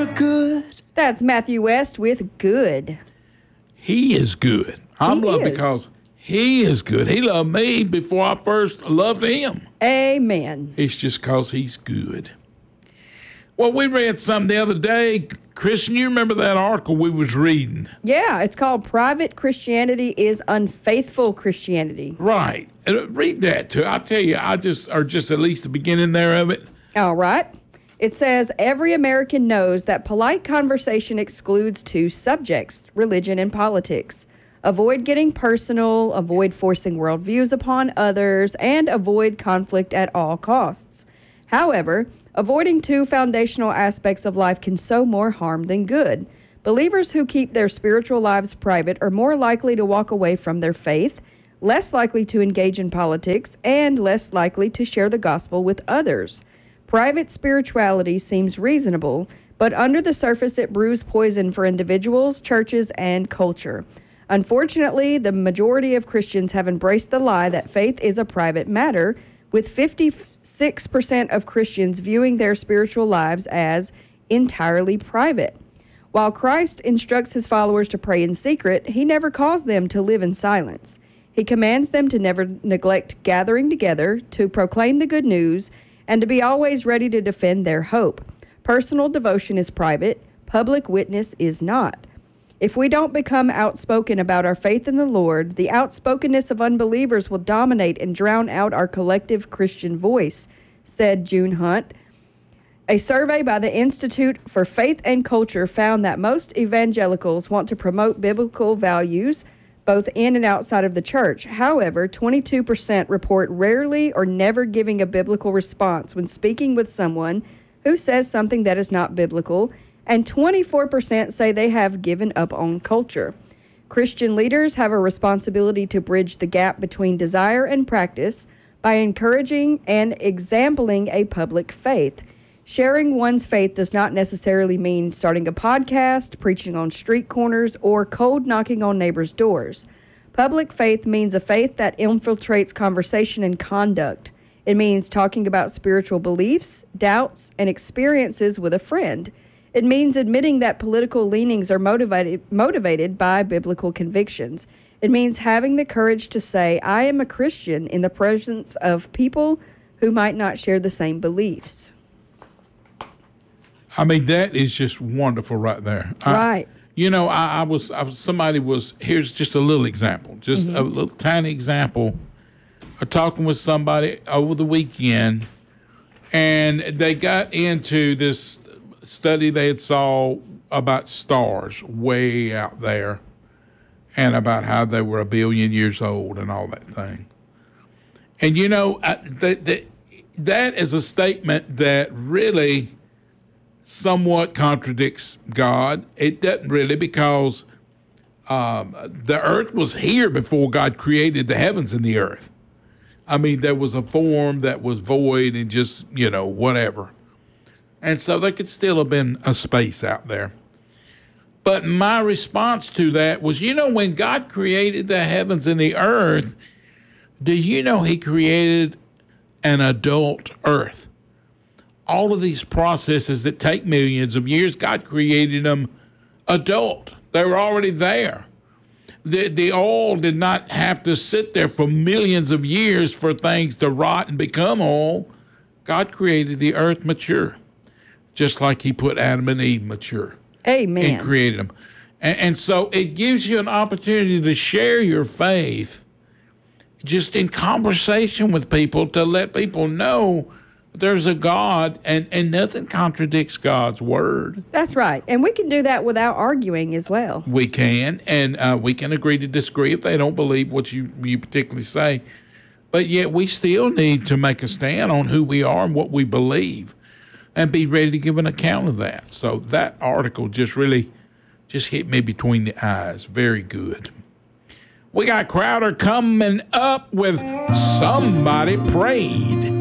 are good. That's Matthew West with Good. He is good. I'm He loved is. because he is good. He loved me before I first loved him. Amen. It's just because he's good. Well, we read something the other day. Christian, you remember that article we was reading? Yeah, it's called Private Christianity is Unfaithful Christianity. Right. Read that too. I'll tell you, or just at least the beginning there of it. All right. It says, every American knows that polite conversation excludes two subjects, religion and politics. Avoid getting personal, avoid forcing worldviews upon others, and avoid conflict at all costs. However, avoiding two foundational aspects of life can sow more harm than good. Believers who keep their spiritual lives private are more likely to walk away from their faith, less likely to engage in politics, and less likely to share the gospel with others. Private spirituality seems reasonable, but under the surface it brews poison for individuals, churches, and culture. Unfortunately, the majority of Christians have embraced the lie that faith is a private matter, with 56% of Christians viewing their spiritual lives as entirely private. While Christ instructs his followers to pray in secret, he never calls them to live in silence. He commands them to never neglect gathering together, to proclaim the good news, and to be always ready to defend their hope. Personal devotion is private, public witness is not. If we don't become outspoken about our faith in the Lord, the outspokenness of unbelievers will dominate and drown out our collective Christian voice, said June Hunt. A survey by the Institute for Faith and Culture found that most evangelicals want to promote biblical values, both in and outside of the church. However, 22% report rarely or never giving a biblical response when speaking with someone who says something that is not biblical, and 24% say they have given up on culture. Christian leaders have a responsibility to bridge the gap between desire and practice by encouraging and exempling a public faith. Sharing one's faith does not necessarily mean starting a podcast, preaching on street corners, or cold knocking on neighbors' doors. Public faith means a faith that infiltrates conversation and conduct. It means talking about spiritual beliefs, doubts, and experiences with a friend. It means admitting that political leanings are motivated by biblical convictions. It means having the courage to say, I am a Christian, in the presence of people who might not share the same beliefs. I mean, that is just wonderful right there. Right. Here's just a little example, just a little tiny example of talking with somebody over the weekend, and they got into this study they had saw about stars way out there and about how they were 1 billion years old and all that thing. And, that is a statement that really somewhat contradicts God. It doesn't really, because the earth was here before God created the heavens and the earth. I mean, there was a form that was void and just, whatever. And so there could still have been a space out there. But my response to that was, when God created the heavens and the earth, do you know he created an adult earth? All of these processes that take millions of years, God created them adult. They were already there. The oil did not have to sit there for millions of years for things to rot and become oil. God created the earth mature, just like he put Adam and Eve mature. Amen. And created them. And so it gives you an opportunity to share your faith just in conversation with people, to let people know there's a God, and nothing contradicts God's word. That's right. And we can do that without arguing as well. We can, and we can agree to disagree if they don't believe what you particularly say. But yet we still need to make a stand on who we are and what we believe and be ready to give an account of that. So that article just hit me between the eyes. Very good. We got Crowder coming up with Somebody Prayed.